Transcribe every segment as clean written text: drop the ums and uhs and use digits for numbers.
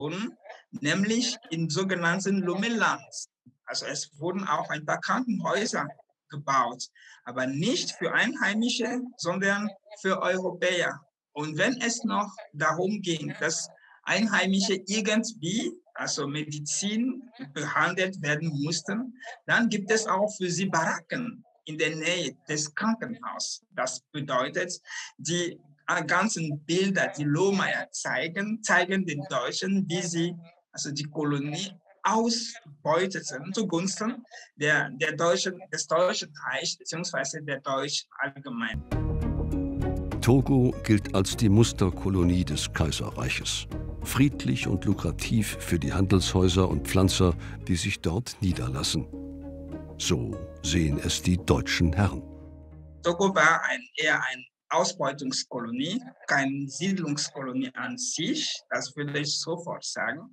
wurden, nämlich in sogenannten Lumelands. Also es wurden auch ein paar Krankenhäuser gebaut, aber nicht für Einheimische, sondern für Europäer. Und wenn es noch darum ging, dass Einheimische irgendwie, also Medizin behandelt werden mussten, dann gibt es auch für sie Baracken in der Nähe des Krankenhauses. Das bedeutet, die ganzen Bilder, die Lohmeier zeigen den Deutschen, wie sie also die Kolonie ausbeuteten zugunsten des Deutschen Reichs bzw. der Deutschen allgemein. Togo gilt als die Musterkolonie des Kaiserreiches. Friedlich und lukrativ für die Handelshäuser und Pflanzer, die sich dort niederlassen. So sehen es die deutschen Herren. Togo war eher eine Ausbeutungskolonie, keine Siedlungskolonie an sich, das würde ich sofort sagen.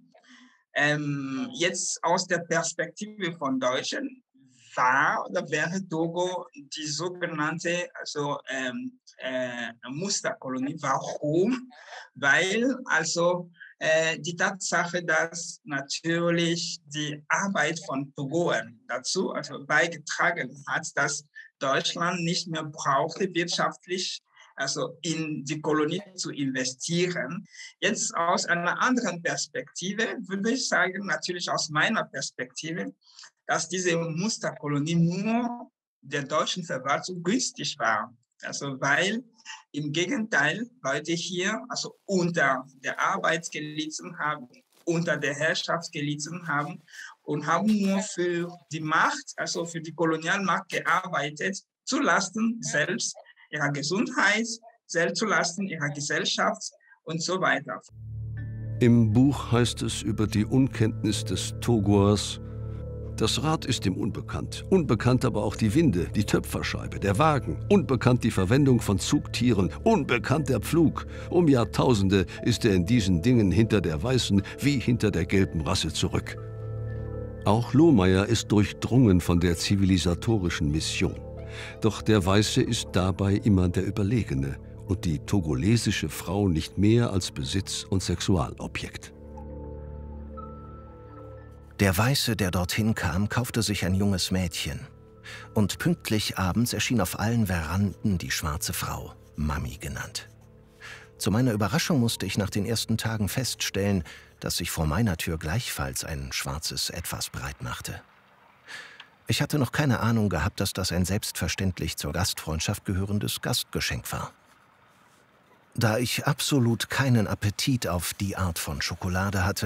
Jetzt aus der Perspektive von Deutschen war oder wäre Togo die sogenannte Musterkolonie. Warum? Weil also die Tatsache, dass natürlich die Arbeit von Togoern dazu also beigetragen hat, dass Deutschland nicht mehr brauchte, wirtschaftlich also in die Kolonie zu investieren. Jetzt aus einer anderen Perspektive würde ich sagen, natürlich aus meiner Perspektive, dass diese Musterkolonie nur der deutschen Verwaltung günstig war. Also weil im Gegenteil Leute hier also unter der Arbeit gelitten haben, unter der Herrschaft gelitten haben und haben nur für die Macht, also für die Kolonialmacht gearbeitet, zulasten selbst ihrer Gesundheit, selbst zulasten ihrer Gesellschaft und so weiter. Im Buch heißt es über die Unkenntnis des Togoers: Das Rad ist ihm unbekannt, unbekannt aber auch die Winde, die Töpferscheibe, der Wagen, unbekannt die Verwendung von Zugtieren, unbekannt der Pflug. Um Jahrtausende ist er in diesen Dingen hinter der weißen wie hinter der gelben Rasse zurück. Auch Lohmeier ist durchdrungen von der zivilisatorischen Mission. Doch der Weiße ist dabei immer der Überlegene und die togolesische Frau nicht mehr als Besitz- und Sexualobjekt. Der Weiße, der dorthin kam, kaufte sich ein junges Mädchen. Und pünktlich abends erschien auf allen Veranden die schwarze Frau, Mami genannt. Zu meiner Überraschung musste ich nach den ersten Tagen feststellen, dass sich vor meiner Tür gleichfalls ein schwarzes Etwas breit machte. Ich hatte noch keine Ahnung gehabt, dass das ein selbstverständlich zur Gastfreundschaft gehörendes Gastgeschenk war. Da ich absolut keinen Appetit auf die Art von Schokolade hatte,